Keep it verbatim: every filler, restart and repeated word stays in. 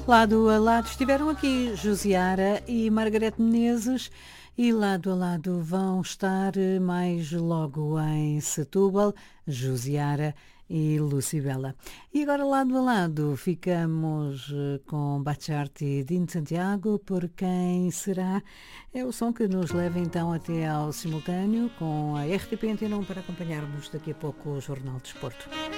Lado a lado estiveram aqui Josiara e Margarete Menezes e lado a lado vão estar mais logo em Setúbal, Josiara e Lucibela. E agora lado a lado ficamos com Bacharti Dino Santiago, por quem será? É o som que nos leva então até ao simultâneo com a R T P Antena um para acompanharmos daqui a pouco o Jornal de Desporto.